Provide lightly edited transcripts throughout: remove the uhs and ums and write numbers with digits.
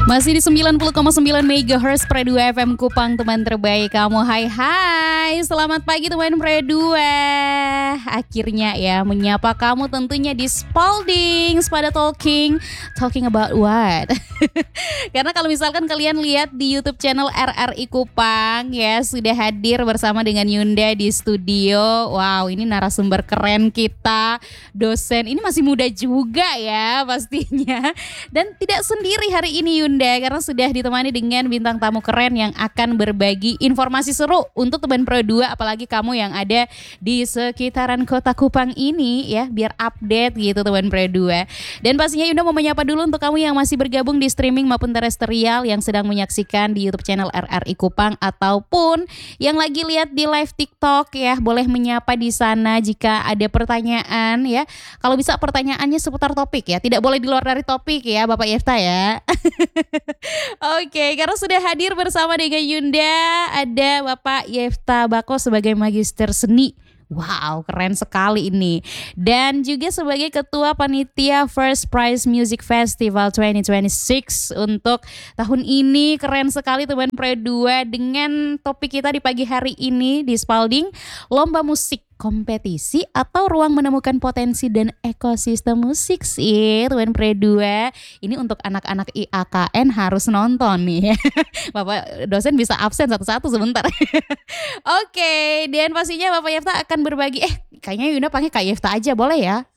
Masih di 90,9 MHz Pre 2 FM Kupang, teman terbaik kamu. Hai, selamat pagi teman Pre 2. Akhirnya ya menyapa kamu tentunya di Spalding pada talking about what? Karena kalau misalkan kalian lihat di YouTube channel RRI Kupang ya, sudah hadir bersama dengan Yunda di studio. Wow, ini narasumber keren kita, dosen. Ini masih muda juga ya pastinya. Dan tidak sendiri hari ini Yunda, karena sudah ditemani dengan bintang tamu keren yang akan berbagi informasi seru untuk teman Pro 2, apalagi kamu yang ada di sekitaran kota Kupang ini ya, biar update gitu teman Pro 2. Dan pastinya Yunda mau menyapa dulu untuk kamu yang masih bergabung di streaming maupun terestrial yang sedang menyaksikan di YouTube channel RRI Kupang ataupun yang lagi lihat di live TikTok ya, boleh menyapa di sana jika ada pertanyaan ya. Kalau bisa pertanyaannya seputar topik ya, tidak boleh di luar dari topik ya Bapak Yefta ya. Oke, karena sudah hadir bersama dengan Yunda, ada Bapak Yefta Bako sebagai Magister Seni. Wow, keren sekali ini. Dan juga sebagai Ketua Panitia First Prize Music Festival 2026 untuk tahun ini. Keren sekali teman Pre 2 dengan topik kita di pagi hari ini di Spalding, lomba musik kompetisi atau ruang menemukan potensi dan ekosistem musik sih teman Pre 2. Ini untuk anak-anak IAKN harus nonton nih. Bapak dosen bisa absen satu-satu sebentar. Oke, dan pastinya Bapak Yefta akan berbagi, kayaknya Yunda panggil Kak Yefta aja boleh ya?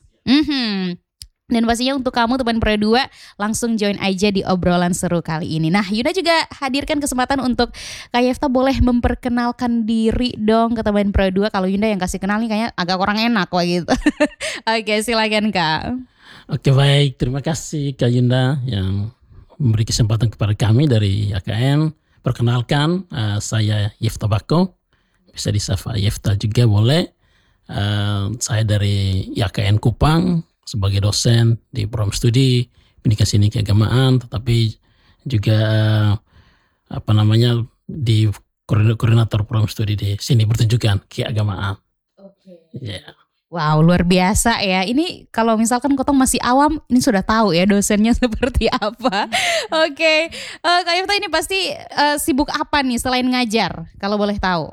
Dan pastinya untuk kamu teman Pro 2 langsung join aja di obrolan seru kali ini. Nah, Yunda juga hadirkan kesempatan untuk Kak Yefta boleh memperkenalkan diri dong ke teman Pro 2. Kalau Yunda yang kasih kenal nih kayaknya agak kurang enak kok gitu. Oke, silakan Kak. Oke, baik, terima kasih Kak Yunda yang memberi kesempatan kepada kami dari AKN. Perkenalkan, saya Yefta Bako, bisa disapa Yefta juga boleh. Saya dari IAKN Kupang sebagai dosen di program studi pendidikan seni keagamaan, tetapi juga di koordinator program studi di seni pertunjukan keagamaan. Oke. Yeah. Wow, luar biasa ya. Ini kalau misalkan Kotong masih awam, ini sudah tahu ya dosennya seperti apa. Oke. Kak Yefta ini pasti sibuk apa nih selain ngajar, kalau boleh tahu?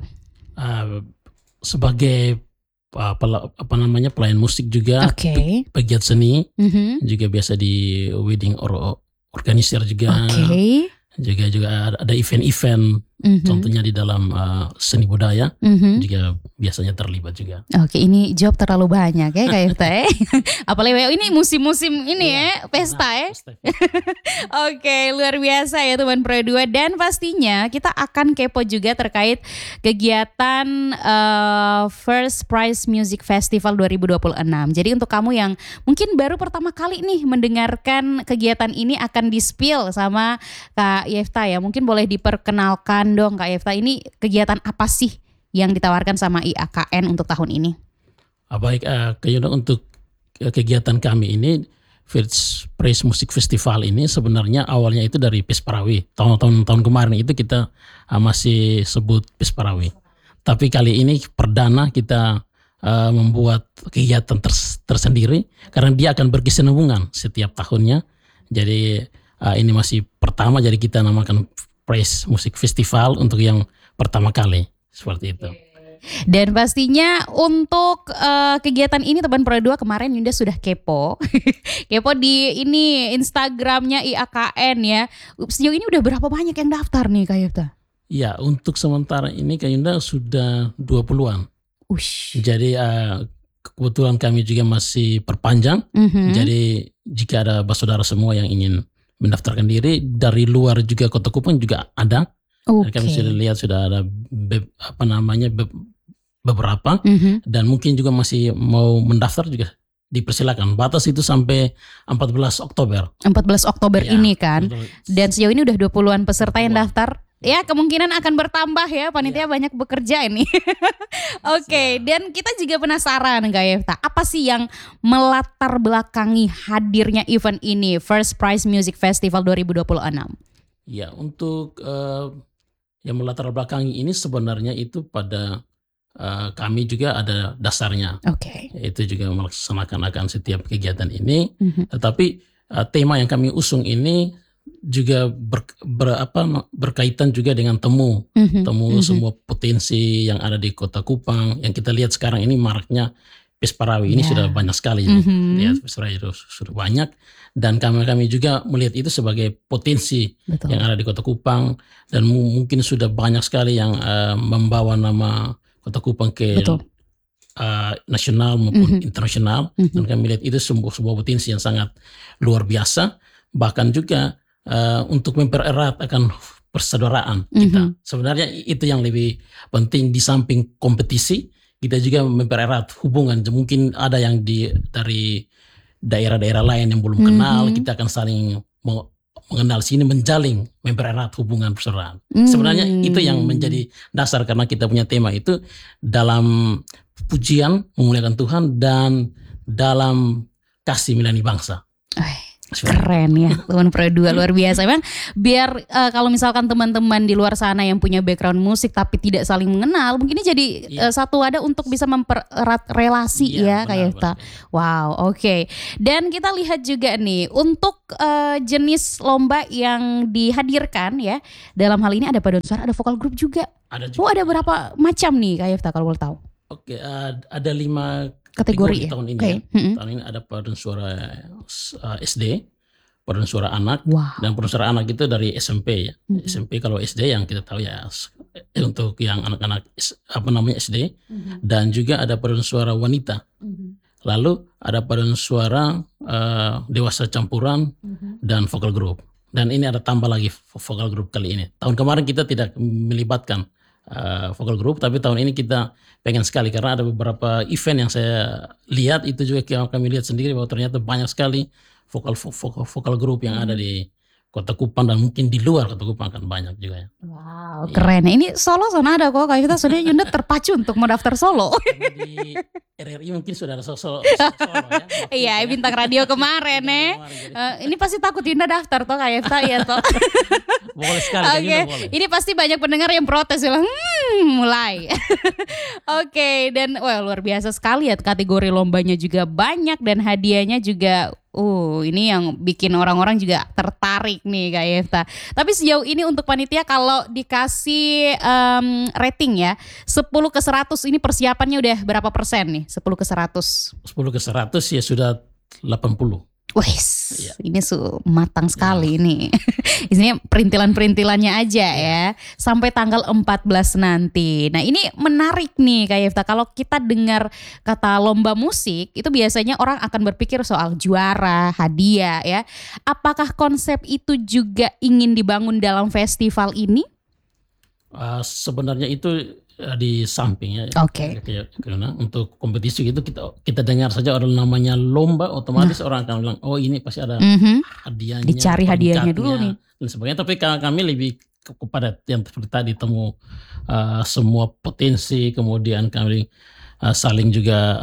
Sebagai pelayan musik juga, pegiat seni, juga biasa di wedding organizer juga, juga ada event-event, contohnya di dalam seni budaya, juga biasanya terlibat juga. Oke, ini job terlalu banyak ya Kak Yefta ya. Apalagi ini musim-musim ini ya, pesta ya. Oke, luar biasa ya teman Pro 2. Dan pastinya kita akan kepo juga terkait kegiatan First Prize Music Festival 2026. Jadi untuk kamu yang mungkin baru pertama kali nih mendengarkan kegiatan ini akan di-spill sama Kak Yefta ya. Mungkin boleh diperkenalkan dong Kak Yefta, ini kegiatan apa sih yang ditawarkan sama IAKN untuk tahun ini? Baik, untuk kegiatan kami ini, First Prize Music Festival ini sebenarnya awalnya itu dari Pesparawi. Tahun kemarin itu kita masih sebut Pesparawi. Tapi kali ini perdana kita membuat kegiatan tersendiri karena dia akan berkesinambungan setiap tahunnya. Jadi ini masih pertama, jadi kita namakan Prize Music Festival untuk yang pertama kali. Seperti itu. Dan pastinya untuk kegiatan ini teman Pro 2 kemarin Yunda sudah kepo. Kepo di ini Instagramnya IAKN ya. Sejauh ini udah berapa banyak yang daftar nih Kak Yefta? Ya, untuk sementara ini Kak Yunda sudah 20-an. Jadi kebetulan kami juga masih perpanjang. Jadi jika ada saudara semua yang ingin mendaftarkan diri dari luar juga Kota Kupang juga ada. Kami sudah lihat sudah ada beberapa dan mungkin juga masih mau mendaftar juga dipersilakan. Batas itu sampai 14 Oktober. 14 Oktober ya, ini kan. Betul. Dan sejauh ini udah 20-an peserta yang daftar. Ya, kemungkinan akan bertambah ya, panitia banyak bekerja ini. Oke, dan kita juga penasaran Kak Yefta, apa sih yang melatar belakangi hadirnya event ini, First Prize Music Festival 2026? Ya, untuk yang melatar belakangi ini sebenarnya itu pada kami juga ada dasarnya. Itu juga melaksanakan akan setiap kegiatan ini. Tetapi tema yang kami usung ini juga berkaitan juga dengan temu semua potensi yang ada di Kota Kupang. Yang kita lihat sekarang ini maraknya Pesparawi ini sudah banyak sekali. Lihat Pesparawi itu sudah banyak, dan kami juga melihat itu sebagai potensi yang ada di Kota Kupang, dan mungkin sudah banyak sekali yang membawa nama Kota Kupang ke nasional maupun internasional, dan kami lihat itu sebuah potensi yang sangat luar biasa. Bahkan juga untuk mempererat akan persaudaraan kita. Sebenarnya itu yang lebih penting. Di samping kompetisi, kita juga mempererat hubungan. Mungkin ada yang dari daerah-daerah lain yang belum kenal, kita akan saling mengenal sini, menjalin, mempererat hubungan persaudaraan. Sebenarnya itu yang menjadi dasar, karena kita punya tema itu dalam pujian memuliakan Tuhan dan dalam kasih melayani bangsa. Keren ya teman Pro 2, luar biasa. Memang biar kalau misalkan teman-teman di luar sana yang punya background musik tapi tidak saling mengenal, mungkin ini jadi satu wadah untuk bisa mempererat relasi kayak kita. Wow, oke. Dan kita lihat juga nih untuk jenis lomba yang dihadirkan ya. Dalam hal ini ada paduan suara, ada vokal grup juga. Ada juga. Ada berapa macam nih Kak Yefta kalau boleh tahu? Oke, ada 5 kategori ya? tahun ini. Tahun ini ada paduan suara SD, paduan suara anak, dan paduan suara anak itu dari SMP ya. SMP, kalau SD yang kita tahu ya untuk yang anak-anak SD, dan juga ada paduan suara wanita. Lalu ada paduan suara dewasa campuran dan vokal group. Dan ini ada tambah lagi vokal group kali ini. Tahun kemarin kita tidak melibatkan vokal group, tapi tahun ini kita pengen sekali, karena ada beberapa event yang saya lihat itu juga kami lihat sendiri bahwa ternyata banyak sekali vokal group yang ada di Kota Kupang, dan mungkin di luar Kota Kupang akan banyak juga ya. Wow, keren. Ini solo sana ada kok, kayak kita sudah Yunda terpacu untuk mendaftar solo. Di RRI mungkin sudah ada solo ya. Iya, bintang radio kemarin ini pasti takut Yunda daftar toh kayak Yefta ya toh. Boleh sekali. Oke, ini pasti banyak pendengar yang protes bilang mulai. Oke, dan luar biasa sekali ya, kategori lombanya juga banyak dan hadiahnya juga ini yang bikin orang-orang juga tertarik nih Kak Yefta. Tapi sejauh ini untuk panitia kalau dikasih rating ya 10 ke 100, ini persiapannya udah berapa persen nih 10 ke 100? 10 ke 100 ya sudah 80. Wes, ini matang sekali nih. Isinya perintilan-perintilannya aja ya. Sampai tanggal 14 nanti. Nah ini menarik nih Kak Yefta. Kalau kita dengar kata lomba musik, itu biasanya orang akan berpikir soal juara, hadiah ya. Apakah konsep itu juga ingin dibangun dalam festival ini? Sebenarnya itu di sampingnya. Karena untuk kompetisi itu kita dengar saja orang namanya lomba, otomatis orang akan bilang ini pasti ada hadiahnya, dicari hadiahnya dulu nih dan sebagainya. Tapi kami lebih kepada yang seperti tadi, temu semua potensi, kemudian kami saling juga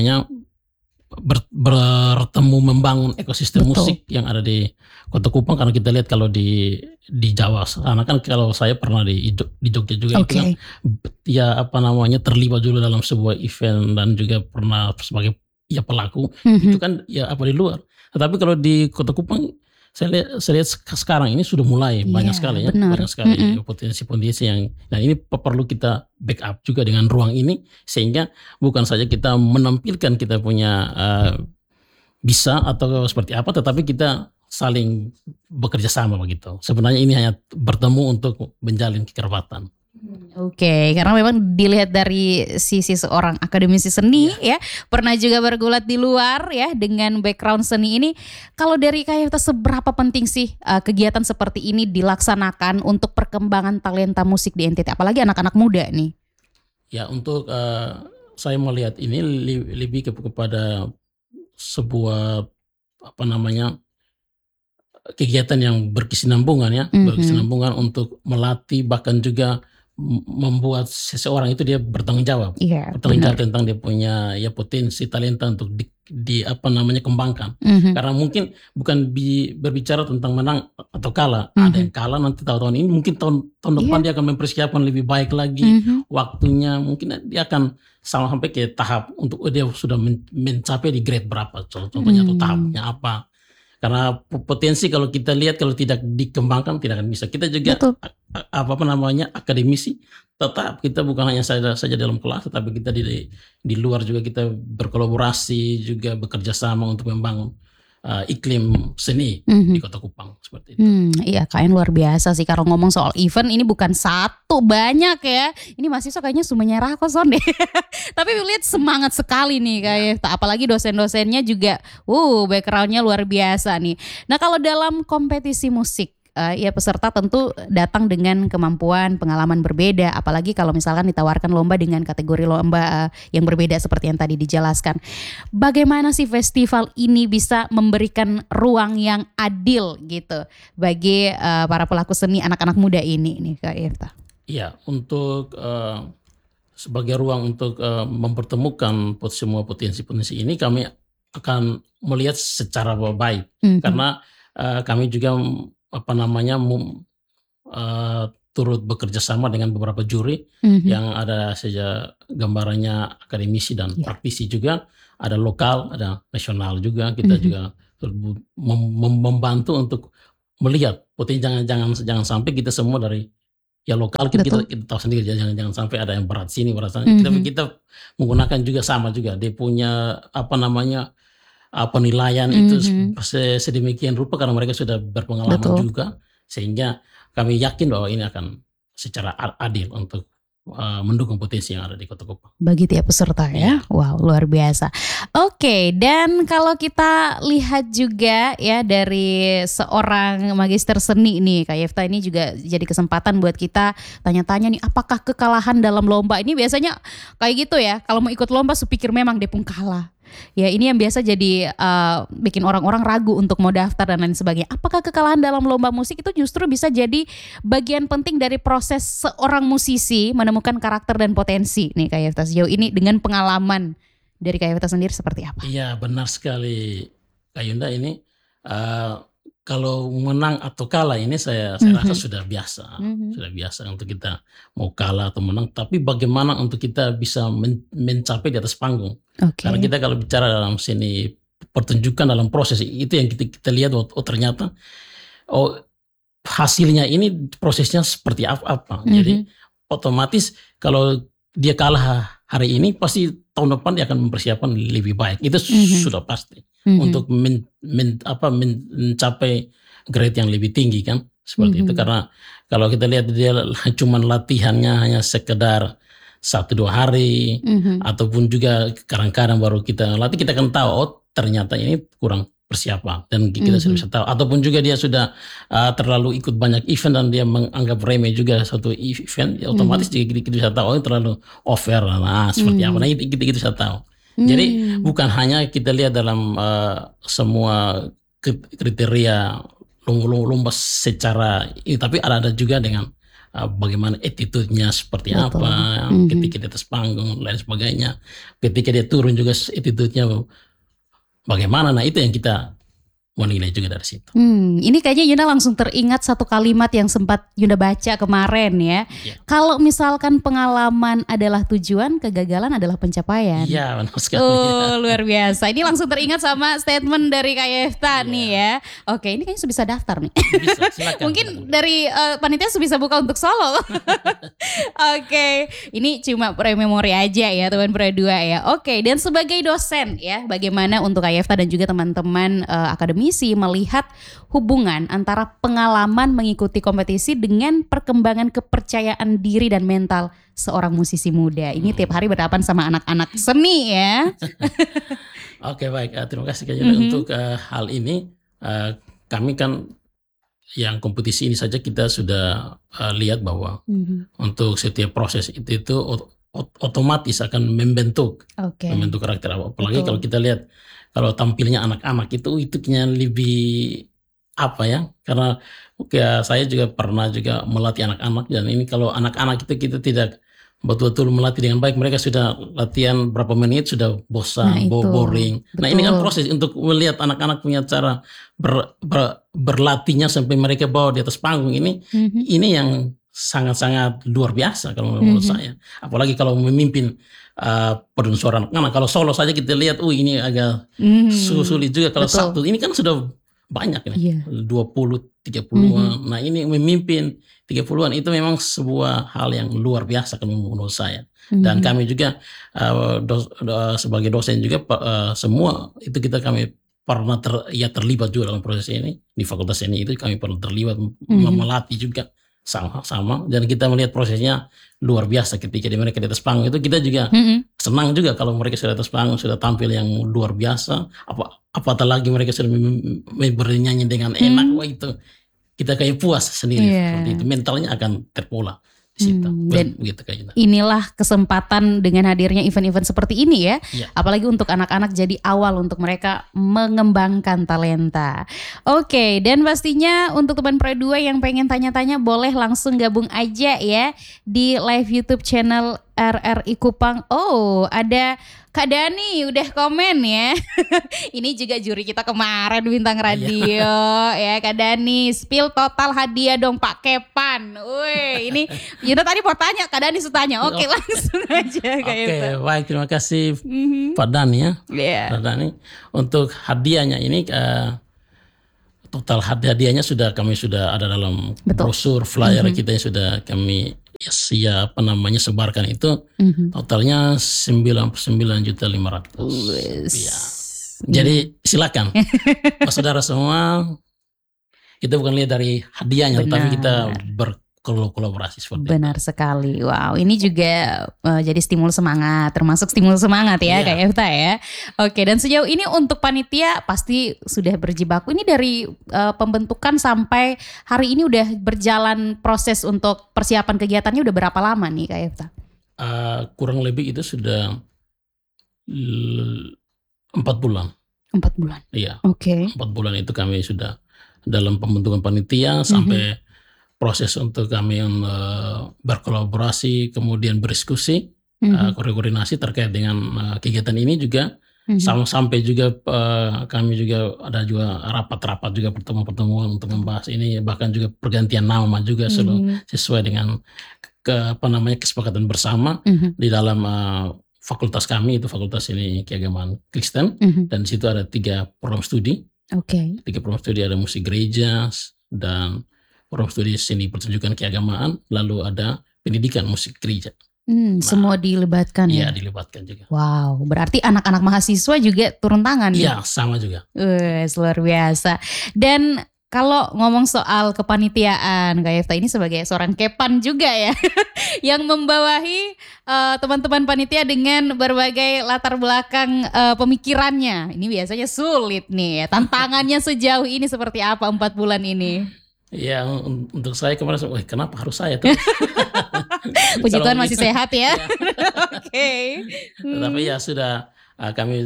bertemu membangun ekosistem musik yang ada di Kota Kupang. Karena kita lihat kalau di Jawa sana kan, kalau saya pernah di Jogja juga itu kan ya terlibat juga dalam sebuah event dan juga pernah sebagai pelaku itu kan di luar. Tetapi kalau di Kota Kupang saya lihat sekarang ini sudah mulai banyak sekali ya, banyak sekali potensi-potensi yang, nah ini perlu kita backup juga dengan ruang ini, sehingga bukan saja kita menampilkan kita punya bisa atau seperti apa, tetapi kita saling bekerja sama begitu. Sebenarnya ini hanya bertemu untuk menjalin kekerabatan. Oke, karena memang dilihat dari sisi seorang akademisi seni ya, pernah juga bergulat di luar ya dengan background seni ini. Kalau dari Kak Yefta, seberapa penting sih kegiatan seperti ini dilaksanakan untuk perkembangan talenta musik di NTT, apalagi anak-anak muda nih? Ya, untuk saya melihat ini lebih kepada sebuah kegiatan yang berkesinambungan ya, berkesinambungan untuk melatih, bahkan juga membuat seseorang itu dia bertanggung jawab, bertanggung jawab tentang dia punya potensi talenta untuk kembangkan. Karena mungkin bukan berbicara tentang menang atau kalah, ada yang kalah nanti tahun ini, mungkin tahun depan dia akan mempersiapkan lebih baik lagi, waktunya mungkin dia akan sampai ke tahap untuk dia sudah mencapai di grade berapa contohnya, atau tahapnya apa. Karena potensi kalau kita lihat kalau tidak dikembangkan tidak akan bisa. Kita juga Betul. akademisi, tetap kita bukan hanya saja dalam kelas, tetapi kita di luar juga kita berkolaborasi, juga bekerja sama untuk membangun iklim seni di Kota Kupang seperti itu. Iya, kalian luar biasa sih. Kalau ngomong soal event ini bukan satu, banyak ya. Ini mahasiswa kayaknya semuanya kok Son deh. Tapi lihat semangat sekali nih kayak. Apalagi dosen-dosennya juga, backgroundnya luar biasa nih. Nah kalau dalam kompetisi musik, ya peserta tentu datang dengan kemampuan, pengalaman berbeda. Apalagi kalau misalkan ditawarkan lomba dengan kategori lomba yang berbeda seperti yang tadi dijelaskan. Bagaimana sih festival ini bisa memberikan ruang yang adil gitu bagi para pelaku seni anak-anak muda ini nih Kak Irta? Iya, untuk sebagai ruang untuk mempertemukan semua potensi-potensi ini, kami akan melihat secara baik karena kami juga turut bekerja sama dengan beberapa juri yang ada saja gambarannya akademisi dan praktisi juga, ada lokal, ada nasional juga. Kita juga membantu untuk melihat potensi, jangan sampai kita semua dari ya lokal kita tahu sendiri, jangan sampai ada yang berat sini berat sana. Kita menggunakan juga sama juga dia punya penilaian itu sedemikian rupa karena mereka sudah berpengalaman juga, sehingga kami yakin bahwa ini akan secara adil untuk mendukung potensi yang ada di Kota Kupang. Begitu ya peserta ya. Wow, luar biasa. Oke, dan kalau kita lihat juga ya dari seorang magister seni nih Kak Yefta, ini juga jadi kesempatan buat kita tanya-tanya nih, apakah kekalahan dalam lomba ini biasanya kayak gitu ya, kalau mau ikut lomba supikir memang Depung kalah. Ya ini yang biasa jadi bikin orang-orang ragu untuk mau daftar dan lain sebagainya. Apakah kekalahan dalam lomba musik itu justru bisa jadi bagian penting dari proses seorang musisi menemukan karakter dan potensi nih Kak Yefta sejauh ini dengan pengalaman dari Kak Yefta sendiri seperti apa? Iya benar sekali Kak Yunda, ini kalau menang atau kalah ini saya rasa sudah biasa. Sudah biasa untuk kita mau kalah atau menang, tapi bagaimana untuk kita bisa mencapai di atas panggung. Karena kita kalau bicara dalam seni pertunjukan dalam proses itu yang kita lihat, ternyata hasilnya ini prosesnya seperti apa. Jadi otomatis kalau dia kalah hari ini pasti tahun depan dia akan mempersiapkan lebih baik. Itu sudah pasti. Untuk mencapai grade yang lebih tinggi kan seperti itu. Karena kalau kita lihat dia cuma latihannya hanya sekedar 1-2 hari ataupun juga kadang-kadang baru kita latih, kita akan tahu ternyata ini kurang persiapan dan kita sudah bisa tahu. Ataupun juga dia sudah terlalu ikut banyak event dan dia menganggap remeh juga satu event, ya otomatis juga kita bisa tahu terlalu over, seperti apa. Nah itu kita bisa tahu. Jadi bukan hanya kita lihat dalam semua kriteria lomba secara ini, tapi ada juga dengan bagaimana attitude-nya seperti apa ketika di atas panggung lain sebagainya. Ketika dia turun juga attitude-nya bagaimana. Nah itu yang kita menilai juga dari situ. Ini kayaknya Yunda langsung teringat satu kalimat yang sempat Yunda baca kemarin ya. Kalau misalkan pengalaman adalah tujuan, kegagalan adalah pencapaian. Iya benar sekali. Luar biasa. Ini langsung teringat sama statement dari Kak Yefta nih ya. Oke, ini kayaknya bisa daftar nih. Bisa, silakan. Mungkin dari panitia bisa buka untuk solo. Oke, ini cuma pre-memori aja ya teman Pro2 ya. Oke, dan sebagai dosen ya, bagaimana untuk Kak Yefta dan juga teman-teman akademisi melihat hubungan antara pengalaman mengikuti kompetisi dengan perkembangan kepercayaan diri dan mental seorang musisi muda. Ini tiap hari berhadapan sama anak-anak seni ya. Oke baik, terima kasih Kak Yunda untuk hal ini. Kami kan yang kompetisi ini saja kita sudah lihat bahwa untuk setiap proses itu otomatis akan membentuk karakter. Apalagi kalau kita lihat kalau tampilnya anak-anak itu lebih apa ya, karena saya juga pernah juga melatih anak-anak, dan ini kalau anak-anak itu kita tidak betul-betul melatih dengan baik, mereka sudah latihan berapa menit sudah bosan, boring. Nah ini kan proses untuk melihat anak-anak punya cara berlatihnya sampai mereka bawa di atas panggung ini yang sangat-sangat luar biasa kalau menurut saya. Apalagi kalau memimpin paduan suara anak-anak. Kalau solo saja kita lihat, ini agak sulit juga. Kalau satu ini kan sudah banyak nih, Iya. 20, 30-an. Nah ini memimpin 30-an itu memang sebuah hal yang luar biasa menurut saya. Dan kami juga sebagai dosen juga semua itu kami pernah terlibat juga dalam proses ini. Di fakultas ini itu kami pernah terlibat melatih juga sama, dan kita melihat prosesnya luar biasa ketika mereka di atas panggung itu. Kita juga senang juga kalau mereka sudah atas panggung, sudah tampil yang luar biasa. Apatah lagi mereka sudah bernyanyi dengan enak, wah itu kita kayak puas sendiri. Seperti itu mentalnya akan terpola di situ. Dan begitu kayaknya. Inilah kesempatan dengan hadirnya event-event seperti ini ya. Iya. Apalagi untuk anak-anak jadi awal untuk mereka mengembangkan talenta. Oke, dan pastinya untuk teman Pro 2 yang pengen tanya-tanya boleh langsung gabung aja ya di live YouTube channel RRI Kupang. Oh, ada Kak Dani udah komen ya. Ini juga juri kita kemarin Bintang Radio ya Kak Dani. Spill total hadiah dong Pak Kepan. Wih, ini Yuna tadi mau tanya, Kak Dani sudah tanya. Oke, langsung aja kayak Oke, itu. baik, terima kasih Pak Dani ya. Pak Dani. Untuk hadiahnya ini total hadiahnya kami sudah ada dalam brosur flyer kita yang sudah kami sebarkan itu. Totalnya 99.500.000. Ya. Jadi silakan Pak saudara semua, kita bukan lihat dari hadiahnya, tapi kita berkolaborasi seperti itu. Benar sekali. Wow, ini juga jadi stimulus semangat, termasuk stimulus semangat ya Kak Efta ya. Oke, dan sejauh ini untuk panitia pasti sudah berjibaku. Ini dari pembentukan sampai hari ini udah berjalan proses untuk persiapan kegiatannya udah berapa lama nih Kak Efta? Kurang lebih itu sudah 4 bulan. 4 bulan? Iya. Oke. 4 bulan itu kami sudah dalam pembentukan panitia sampai proses untuk kami berkolaborasi, kemudian berdiskusi, koordinasi terkait dengan kegiatan ini juga. Sampai juga kami juga ada juga rapat-rapat juga, pertemuan-pertemuan untuk membahas ini, bahkan juga pergantian nama juga sesuai dengan kesepakatan bersama di dalam fakultas kami, itu fakultas ini keagamaan Kristen, dan di situ ada 3 program studi. 3 program studi, ada musik gereja dan program studi seni pertunjukan keagamaan, lalu ada pendidikan musik gereja. Semua dilibatkan ya? Iya, dilibatkan juga. Wow, berarti anak-anak mahasiswa juga turun tangan ya? Iya, sama juga. Luar biasa. Dan kalau ngomong soal kepanitiaan, Kak Efta ini sebagai seorang kepan juga ya, yang membawahi teman-teman panitia dengan berbagai latar belakang pemikirannya. Ini biasanya sulit nih ya. Tantangannya sejauh ini seperti apa 4 bulan ini? Ya, untuk saya kemarin, kenapa harus saya tuh? Puji Tuhan masih sehat ya. Oke. Tapi ya sudah, kami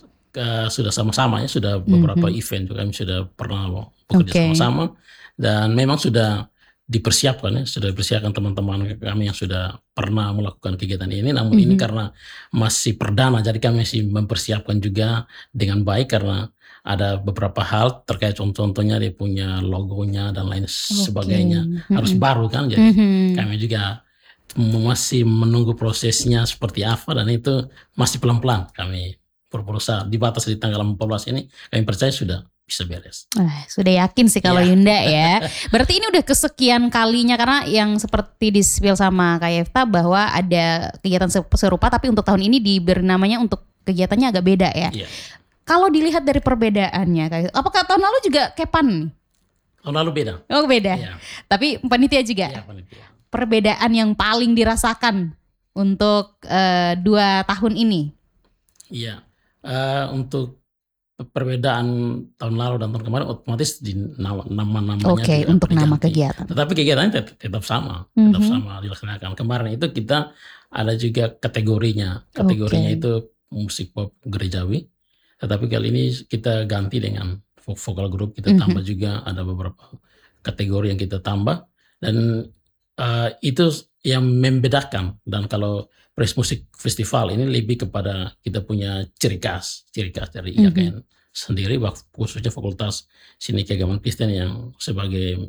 sudah sama-sama ya, sudah beberapa event juga kami sudah pernah bekerja sama-sama, dan memang sudah dipersiapkan ya, sudah dipersiapkan teman-teman kami yang sudah pernah melakukan kegiatan ini. Namun ini karena masih perdana, jadi kami masih mempersiapkan juga dengan baik, karena ada beberapa hal terkait contohnya dia punya logonya dan lain sebagainya harus baru kan, jadi kami juga masih menunggu prosesnya seperti apa, dan itu masih pelan-pelan kami berusaha dibatas di tanggal 14 ini, kami percaya sudah bisa beres. Sudah yakin sih kalau Yunda ya. Berarti ini udah kesekian kalinya, karena yang seperti di-spill sama Kak Efta bahwa ada kegiatan serupa, tapi untuk tahun ini diberi namanya untuk kegiatannya agak beda ya. Kalau dilihat dari perbedaannya, Kak Efta, apakah tahun lalu juga kepan? Tahun lalu beda. Oh beda. Tapi panitia juga. Iya, panitia. Perbedaan yang paling dirasakan untuk 2 tahun ini? Iya, untuk perbedaan tahun lalu dan tahun kemarin otomatis di nama-namanya. Untuk nama kegiatan. Tetapi kegiatannya tetap sama, dilaksanakan. Kemarin itu kita ada juga kategorinya. Kategorinya itu musik pop gerejawi. Tetapi kali ini kita ganti dengan vokal group, kita tambah juga ada beberapa kategori yang kita tambah, dan itu yang membedakan. Dan kalau Praise Music Festival ini lebih kepada kita punya ciri khas dari IAKN sendiri, khususnya Fakultas Seni Keagamaan Kristen yang sebagai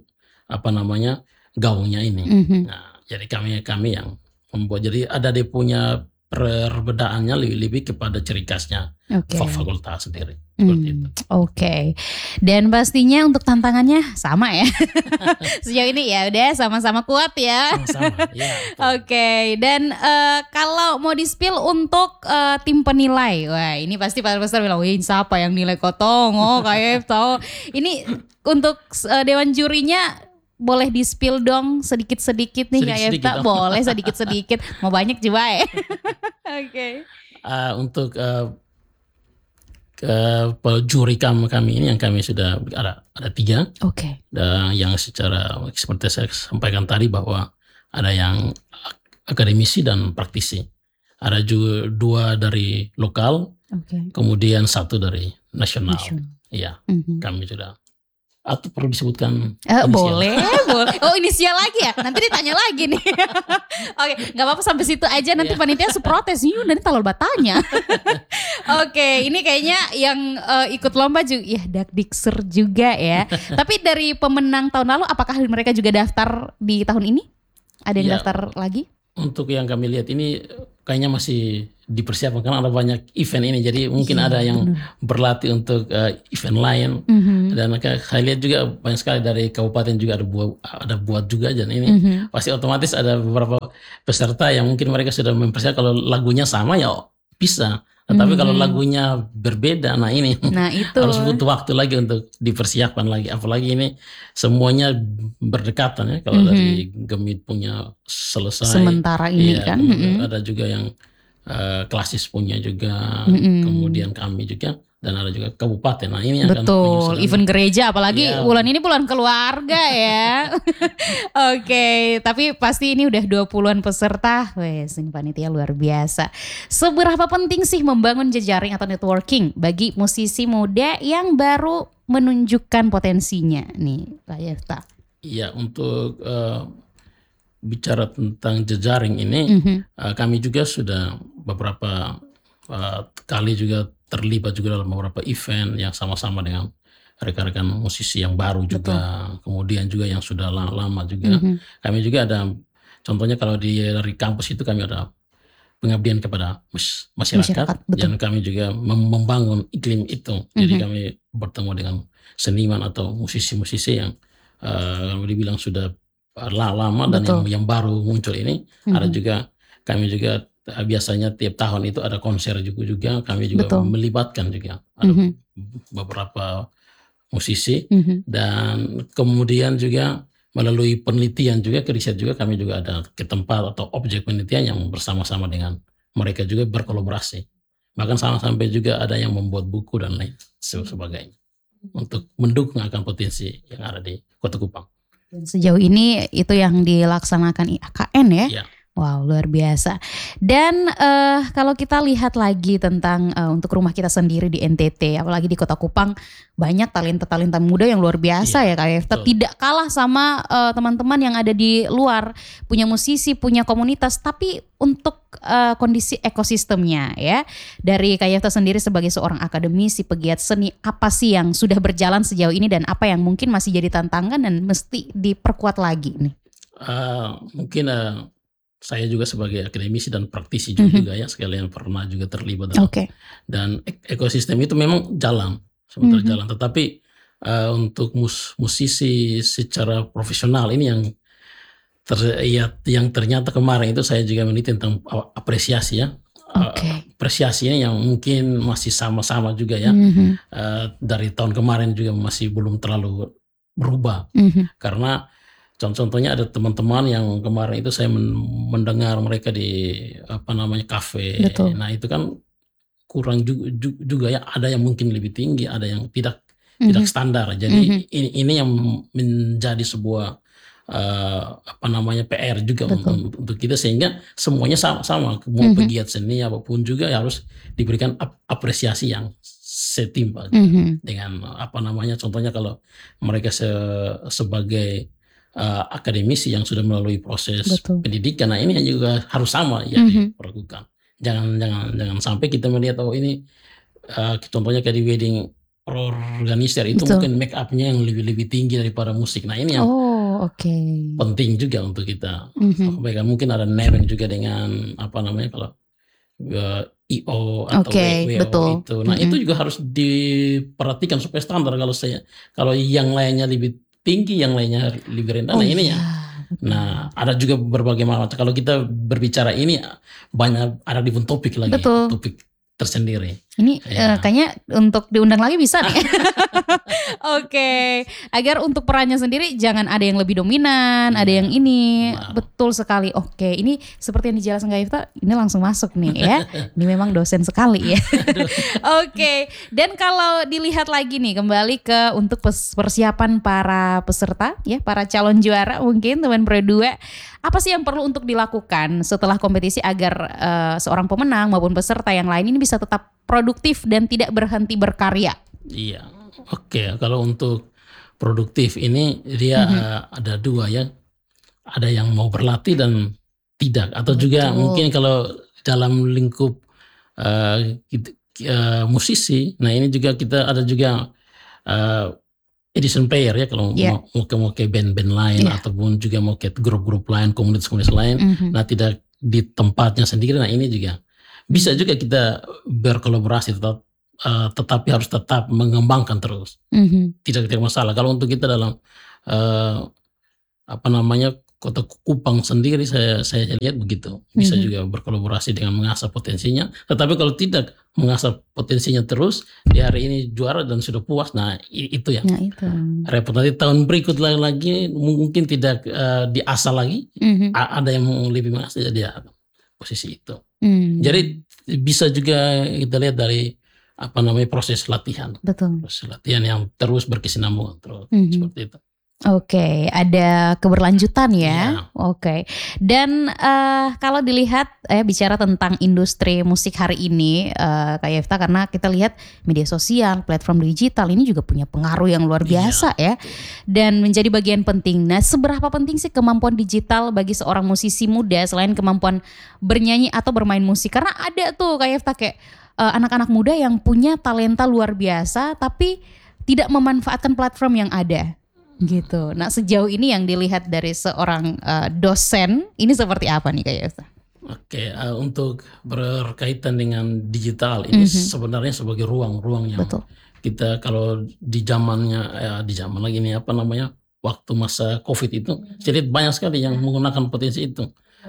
gaungnya ini. Nah, jadi kami yang membuat, jadi ada dia punya perbedaannya lebih kepada ciri khasnya Oke. fakultas sendiri. Seperti itu. Oke. Dan pastinya untuk tantangannya sama ya. Sejauh ini ya udah sama-sama kuat ya. Sama-sama. Ya, betul. Oke. Dan kalau mau di-spill untuk tim penilai, wah ini pasti Pak Besar bilang, wih siapa yang nilai kotong? Oh kayak tahu. Ini untuk dewan jurinya boleh di-spill dong sedikit-sedikit nih Kak Sedikit-sedikit Efta. dong. Boleh sedikit-sedikit. Mau banyak juga ya. Oke. Untuk juri kami ini yang kami sudah ada 3. Oke. Dan yang secara seperti saya sampaikan tadi bahwa ada yang akademisi dan praktisi. Ada juga 2 dari lokal, Oke. kemudian 1 dari nasional. Nasional. Iya, Mhm. kami sudah. Atau perlu disebutkan inisial? Boleh. Oh inisial lagi ya? Nanti ditanya lagi nih. Oke, nggak apa-apa sampai situ aja. Nanti panitia seprotes. Yuk, nanti kalau bertanya. Oke, ini kayaknya yang ikut lomba juga, ya Dakdikser juga ya. Tapi dari pemenang tahun lalu, apakah mereka juga daftar di tahun ini? Ada yang Ya. daftar lagi? Untuk yang kami lihat ini kayaknya masih dipersiapkan karena ada banyak event ini, jadi mungkin ada yang berlatih untuk event lain. Dan saya lihat juga banyak sekali dari kabupaten juga ada buat juga, dan ini pasti otomatis ada beberapa peserta yang mungkin mereka sudah mempersiapkan. Kalau lagunya sama ya bisa, tetapi kalau lagunya berbeda, nah ini Nah itu. harus butuh waktu lagi untuk dipersiapkan lagi. Apalagi ini semuanya berdekatan ya. Kalau dari Gemit punya selesai, Sementara ini iya, kan. ada juga yang klasis punya juga, kemudian kami juga, dan ada juga kabupaten. Nah ini akan Betul, menyusun. event gereja apalagi Iya. bulan ini bulan keluarga ya. Oke, tapi pasti ini udah 20-an peserta. Wes, ini panitia luar biasa. Seberapa penting sih membangun jejaring atau networking bagi musisi muda yang baru menunjukkan potensinya nih, Pak Yefta? Iya, untuk bicara tentang jejaring ini, kami juga sudah beberapa kali juga terlibat juga dalam beberapa event yang sama-sama dengan rekan-rekan musisi yang baru juga, kemudian juga yang sudah lama juga. Kami juga ada, contohnya kalau dari kampus itu kami ada pengabdian kepada masyarakat, betul. dan kami juga membangun iklim itu. Jadi kami bertemu dengan seniman atau musisi-musisi yang dibilang sudah lama dan yang baru muncul ini. Ada juga, kami juga biasanya tiap tahun itu ada konser juga kami juga melibatkan juga ada beberapa musisi, dan kemudian juga melalui penelitian juga, riset juga, kami juga ada ke tempat atau objek penelitian yang bersama-sama dengan mereka juga berkolaborasi. Bahkan sampai juga ada yang membuat buku dan lain sebagainya untuk mendukung akan potensi yang ada di Kota Kupang. Sejauh ini itu yang dilaksanakan IAKN ya? Iya. Wow, luar biasa. Dan kalau kita lihat lagi tentang untuk rumah kita sendiri di NTT, apalagi di Kota Kupang, banyak talenta-talenta muda yang luar biasa ya Kak Efta. Tidak kalah sama teman-teman yang ada di luar, punya musisi, punya komunitas, tapi untuk kondisi ekosistemnya ya. Dari Kak Efta sendiri sebagai seorang akademisi, pegiat seni, apa sih yang sudah berjalan sejauh ini dan apa yang mungkin masih jadi tantangan dan mesti diperkuat lagi nih? Mungkin saya juga sebagai akademisi dan praktisi juga ya, sekalian pernah juga terlibat dalam, dan ekosistem itu memang sebentar jalan, tetapi untuk musisi secara profesional ini yang ternyata kemarin itu saya juga meneliti tentang apresiasi ya. Apresiasi ini yang mungkin masih sama-sama juga ya, dari tahun kemarin juga masih belum terlalu berubah, karena contohnya ada teman-teman yang kemarin itu saya mendengar mereka di kafe. Nah itu kan kurang juga ya, ada yang mungkin lebih tinggi, ada yang tidak standar. Jadi ini yang menjadi sebuah PR juga untuk kita, sehingga semuanya sama mau pegiat seni apapun juga harus diberikan apresiasi yang setimpal dengan contohnya kalau mereka sebagai akademisi yang sudah melalui proses pendidikan, nah ini juga harus sama ya diperlakukan. Jangan sampai kita melihat ini contohnya kayak di wedding organizer itu mungkin make up-nya yang lebih tinggi daripada musik. Nah ini yang penting juga untuk kita. Mungkin ada naming juga dengan kalau IO atau Oke, WO betul. itu. Nah itu juga harus diperhatikan supaya standar. Kalau yang lainnya lebih tinggi, yang lainnya lebih rendah. Oh Nah ini iya. ya. Nah ada juga berbagai macam. Kalau kita berbicara ini banyak ada different topik lagi, Betul. topik tersendiri. Ini Ya. kayaknya untuk diundang lagi bisa nih. Oke, agar untuk perannya sendiri jangan ada yang lebih dominan, ada yang ini. benar. Betul sekali. Oke, ini seperti yang dijelaskan Kak Ifta, ini langsung masuk nih ya. Ini memang dosen sekali ya. Oke, dan kalau dilihat lagi nih kembali ke untuk persiapan para peserta ya, para calon juara mungkin teman Pro 2, apa sih yang perlu untuk dilakukan setelah kompetisi agar seorang pemenang maupun peserta yang lain ini bisa tetap produktif dan tidak berhenti berkarya? Iya, oke. Kalau untuk produktif ini dia ada dua ya. Ada yang mau berlatih dan tidak. Atau juga mungkin kalau dalam lingkup musisi, nah ini juga kita ada juga edition player ya. Kalau mau ke band-band lain ataupun juga mau ke grup-grup lain, komunitas-komunitas lain. Nah tidak di tempatnya sendiri. Nah ini juga bisa juga kita berkolaborasi tetapi harus tetap mengembangkan terus. Tidak masalah. Kalau untuk kita dalam Kota Kupang sendiri saya lihat begitu. Bisa juga berkolaborasi dengan mengasah potensinya. Tetapi kalau tidak mengasah potensinya terus, di hari ini juara dan sudah puas, nah itu ya. Nah, itu. Repot nanti tahun berikut lagi mungkin tidak diasah lagi. Ada yang lebih mengasah jadi posisi itu. Jadi bisa juga kita lihat dari proses latihan. Betul. Proses latihan yang terus berkesinambungan terus seperti itu. Oke, ada keberlanjutan ya. Oke. Dan kalau dilihat bicara tentang industri musik hari ini, Kak Yefta, karena kita lihat media sosial, platform digital ini juga punya pengaruh yang luar biasa ya. Dan menjadi bagian penting. Nah, seberapa penting sih kemampuan digital bagi seorang musisi muda selain kemampuan bernyanyi atau bermain musik? Karena ada tuh Kak Yefta kayak anak-anak muda yang punya talenta luar biasa tapi tidak memanfaatkan platform yang ada. Gitu. Nah sejauh ini yang dilihat dari seorang dosen ini seperti apa nih Kak Yefta? Oke, untuk berkaitan dengan digital ini sebenarnya sebagai ruang yang kita kalau di zaman lagi ini waktu masa COVID itu, jadi banyak sekali yang menggunakan potensi itu.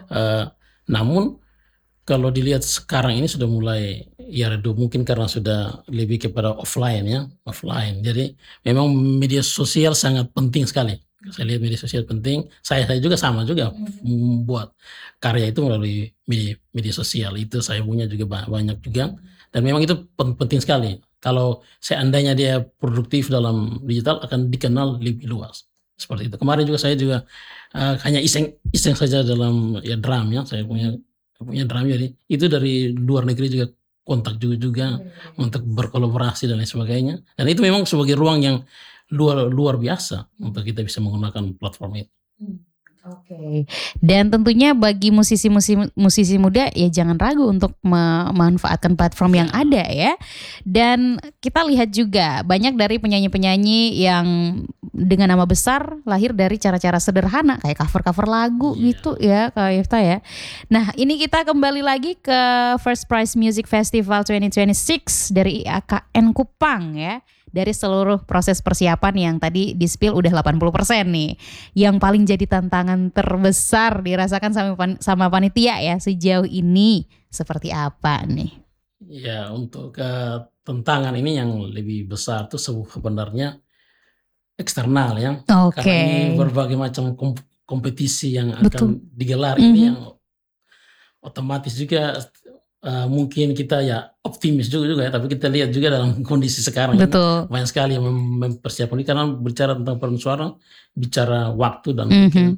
Namun kalau dilihat sekarang ini sudah mulai redup, mungkin karena sudah lebih kepada offline. Jadi memang media sosial sangat penting sekali. Saya lihat media sosial penting. Saya juga sama juga membuat karya itu melalui media sosial. Itu saya punya juga banyak juga. Dan memang itu penting sekali. Kalau seandainya dia produktif dalam digital akan dikenal lebih luas. Seperti itu. Kemarin juga saya hanya iseng saja dalam drum ya. Saya punya drum, jadi itu dari luar negeri juga kontak juga untuk berkolaborasi dan lain sebagainya. Dan itu memang sebagai ruang yang luar biasa untuk kita bisa menggunakan platform itu. Oke. Dan tentunya bagi musisi muda ya jangan ragu untuk memanfaatkan platform yang ada ya. Dan kita lihat juga banyak dari penyanyi-penyanyi yang dengan nama besar lahir dari cara-cara sederhana kayak cover-cover lagu gitu ya Kak Yefta ya. Nah ini kita kembali lagi ke First Prize Music Festival 2026 dari IAKN Kupang ya. Dari seluruh proses persiapan yang tadi di-spill udah 80% nih. Yang paling jadi tantangan terbesar dirasakan sama panitia ya sejauh ini seperti apa nih? Ya untuk tantangan ini yang lebih besar tuh sebenarnya eksternal ya. Karena ini berbagai macam kompetisi yang akan digelar ini yang otomatis juga mungkin kita optimis juga ya, tapi kita lihat juga dalam kondisi sekarang ini banyak sekali yang mempersiapkan ini karena bicara tentang paduan suara, bicara waktu dan mungkin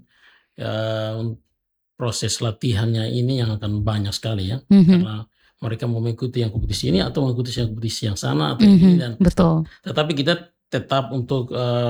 proses latihannya ini yang akan banyak sekali ya, karena mereka mau mengikuti yang kompetisi ini atau mengikuti yang kompetisi yang sana atau ini dan tetapi kita tetap untuk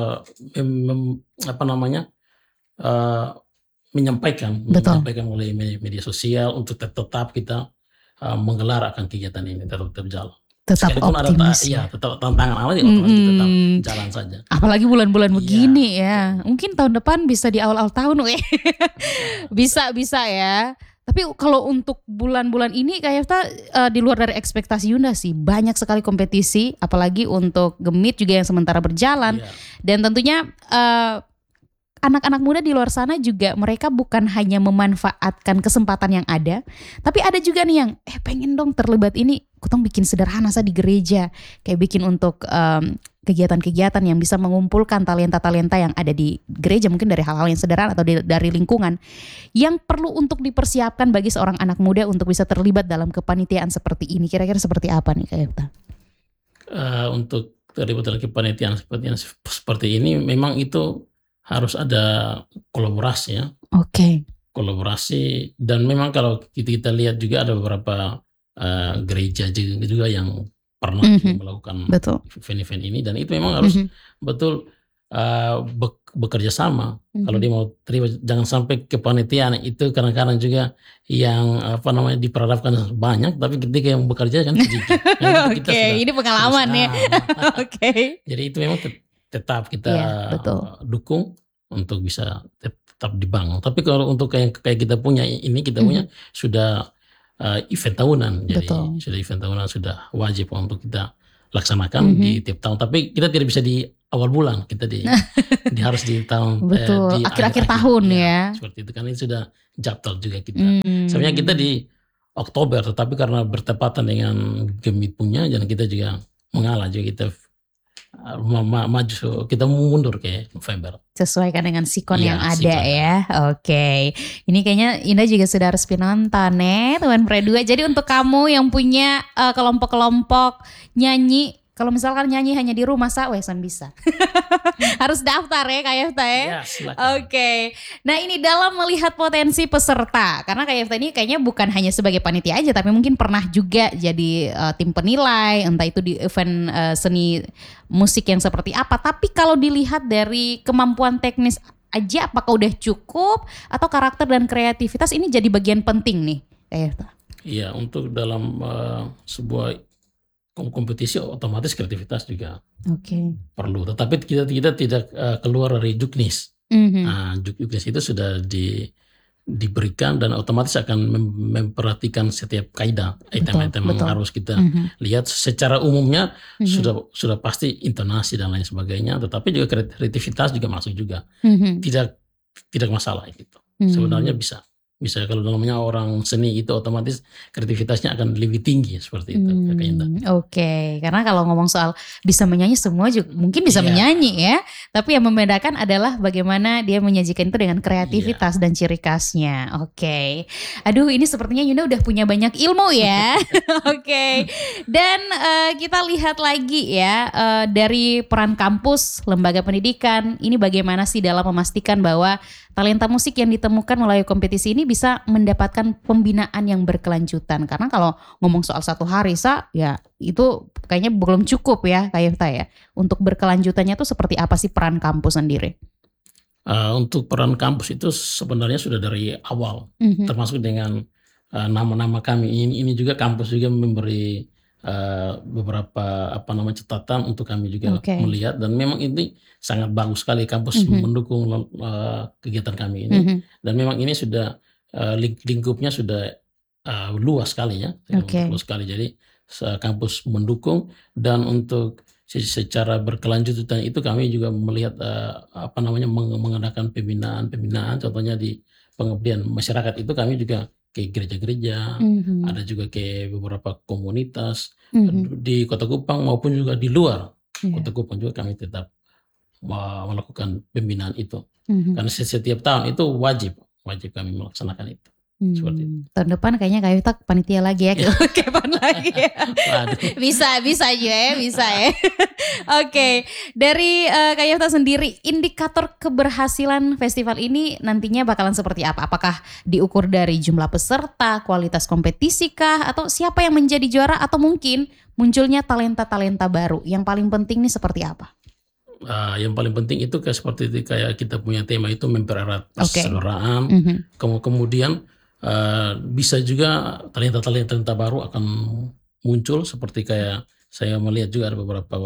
menyampaikan oleh media sosial untuk tetap kita menggelar akan kegiatan ini tetap jalan. Tetap optimis tetap tantangan awal tetap jalan saja. Apalagi bulan-bulan begini ya. Mungkin tahun depan bisa di awal-awal tahun bisa ya. Tapi kalau untuk bulan-bulan ini kayak di luar dari ekspektasi Yunda sih, banyak sekali kompetisi, apalagi untuk Gemit juga yang sementara berjalan. Iya. Dan tentunya anak-anak muda di luar sana juga mereka bukan hanya memanfaatkan kesempatan yang ada, tapi ada juga nih yang pengen dong terlibat ini, kutong bikin sederhana di gereja, kayak bikin untuk kegiatan-kegiatan yang bisa mengumpulkan talenta-talenta yang ada di gereja, mungkin dari hal-hal yang sederhana atau dari lingkungan yang perlu untuk dipersiapkan bagi seorang anak muda untuk bisa terlibat dalam kepanitiaan seperti ini. Kira-kira seperti apa nih Kak Yefta? Untuk terlibat dalam kepanitiaan seperti ini memang itu harus ada kolaborasi ya. Oke. Kolaborasi, dan memang kalau kita lihat juga ada beberapa gereja juga yang pernah juga melakukan event-event ini, dan itu memang harus betul bekerja sama. Kalau dia mau terlibat, jangan sampai kepanitiaan itu kadang-kadang juga yang diperharapkan banyak, tapi ketika yang bekerja kan sedikit. Oke, ini pengalaman ya. Oke. Jadi itu memang tetap kita dukung untuk bisa tetap dibangun. Tapi kalau untuk kayak kita punya ini, kita punya sudah event tahunan. Jadi sudah event tahunan, sudah wajib untuk kita laksanakan di tiap tahun. Tapi kita tidak bisa di awal bulan, kita harus di tahun di akhir-akhir tahun ya. Seperti itu kan, ini sudah jadwal juga kita. Sebenarnya kita di Oktober, tetapi karena bertepatan dengan Gemit punya, dan kita juga mengalah juga, kita maju, kita mundur ke November. Sesuaikan dengan sikon yang ada ya. Oke. Ini kayaknya Indah juga sudah harus nonton Tuan Pre 2. Jadi untuk kamu yang punya kelompok-kelompok nyanyi, kalau misalkan nyanyi hanya di rumah Wesan bisa. Harus daftar ya Kak Yefta ya. Ya, silakan. Oke. Nah ini dalam melihat potensi peserta, karena Kak Yefta ini kayaknya bukan hanya sebagai panitia aja, tapi mungkin pernah juga jadi tim penilai, entah itu di event seni musik yang seperti apa. Tapi kalau dilihat dari kemampuan teknis aja, apakah udah cukup atau karakter dan kreativitas ini jadi bagian penting nih Kak Yefta? Iya, untuk dalam sebuah kompetisi otomatis kreativitas juga perlu, tetapi kita tidak keluar dari juknis. Nah, juknis itu sudah diberikan dan otomatis akan memperhatikan setiap kaidah, item-item yang harus kita lihat. Secara umumnya sudah pasti intonasi dan lain sebagainya, tetapi juga kreativitas juga masuk juga. Tidak masalah gitu. Sebenarnya bisa kalau namanya orang seni itu otomatis kreativitasnya akan lebih tinggi seperti itu. Oke, karena kalau ngomong soal bisa menyanyi, semua juga mungkin bisa menyanyi ya, tapi yang membedakan adalah bagaimana dia menyajikan itu dengan kreativitas dan ciri khasnya. Oke. Aduh, ini sepertinya Yunda udah punya banyak ilmu ya. Oke. Dan kita lihat lagi ya, dari peran kampus, lembaga pendidikan, ini bagaimana sih dalam memastikan bahwa talenta musik yang ditemukan melalui kompetisi ini bisa mendapatkan pembinaan yang berkelanjutan. Karena kalau ngomong soal satu hari ya itu kayaknya belum cukup ya Kak Yefta ya. Untuk berkelanjutannya tuh seperti apa sih peran kampus sendiri? Untuk peran kampus itu sebenarnya sudah dari awal, termasuk dengan nama-nama kami ini juga kampus juga memberi beberapa catatan untuk kami juga melihat, dan memang ini sangat bagus sekali kampus mendukung kegiatan kami ini. Dan memang ini sudah lingkupnya sudah luas sekali ya, luas sekali. Jadi kampus mendukung, dan untuk secara berkelanjutan itu kami juga melihat mengadakan pembinaan, contohnya di pengabdian masyarakat itu kami juga ke gereja-gereja, ada juga ke beberapa komunitas di Kota Kupang maupun juga di luar Kota Kupang juga kami tetap melakukan pembinaan itu. Karena setiap tahun itu wajib kami melaksanakan itu. Seperti itu. Tahun depan kayaknya Kak Yefta panitia lagi ya, kepan lagi ya. bisa aja ya, bisa ya. Oke, dari Kak Yefta sendiri, indikator keberhasilan festival ini nantinya bakalan seperti apa? Apakah diukur dari jumlah peserta, kualitas kompetisi kah, atau siapa yang menjadi juara, atau mungkin munculnya talenta-talenta baru? Yang paling penting nih seperti apa? Yang paling penting itu seperti kayak kita punya tema itu mempererat persaudaraan. Kemudian bisa juga talenta baru akan muncul, seperti kayak saya melihat juga ada beberapa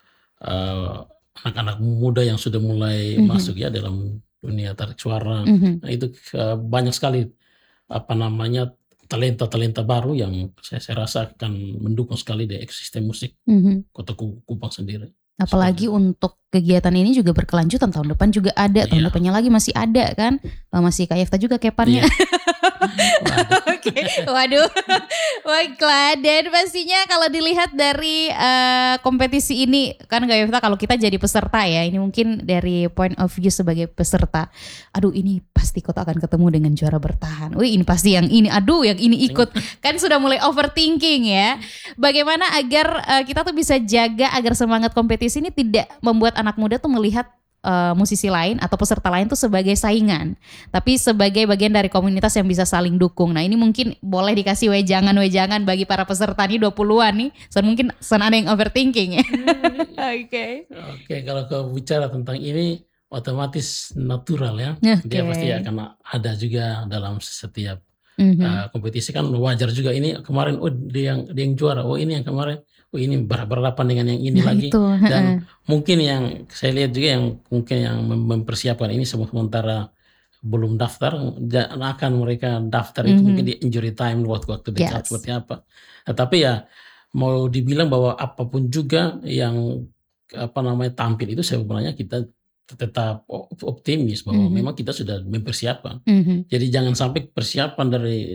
anak-anak muda yang sudah mulai masuk ya dalam dunia tarik suara. Nah, itu banyak sekali talenta-talenta baru yang saya rasa akan mendukung sekali di ekosistem musik Kota Kupang sendiri. Apalagi untuk kegiatan ini juga berkelanjutan, tahun depan juga ada, tahun depannya lagi masih ada kan, masih Kak Yefta juga kepannya. Oke, waduh, baiklah. Dan pastinya kalau dilihat dari kompetisi ini kan Kak Yefta, kalau kita jadi peserta ya, ini mungkin dari point of view sebagai peserta, aduh ini pasti Kota akan ketemu dengan juara bertahan. Wih ini pasti yang ini, aduh yang ini ikut, kan sudah mulai overthinking ya. Bagaimana agar kita tuh bisa jaga agar semangat kompetisi ini tidak membuat anak muda tuh melihat musisi lain atau peserta lain tuh sebagai saingan, tapi sebagai bagian dari komunitas yang bisa saling dukung. Nah ini mungkin boleh dikasih wejangan bagi para peserta nih 20-an nih, mungkin ada yang overthinking ya. Oke, kalau kau bicara tentang ini otomatis natural ya, dia pasti akan ada juga dalam setiap kompetisi. Kan wajar juga, ini kemarin dia yang juara, ini yang kemarin, ini berhadapan dengan yang ini lagi itu. Dan mungkin yang saya lihat juga yang mungkin yang mempersiapkan ini sementara belum daftar, akan mereka daftar itu mungkin di injury time, waktu dekat seperti apa. Tapi ya mau dibilang bahwa apapun juga yang tampil itu sebenarnya kita tetap optimis bahwa memang kita sudah mempersiapkan. Jadi jangan sampai persiapan dari